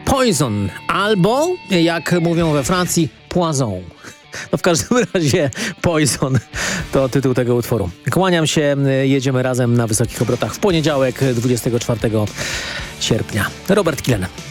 Poison albo, jak mówią we Francji, Poison. No w każdym razie Poison to tytuł tego utworu. Kłaniam się, jedziemy razem na wysokich obrotach w poniedziałek 24 sierpnia. Robert Kilen.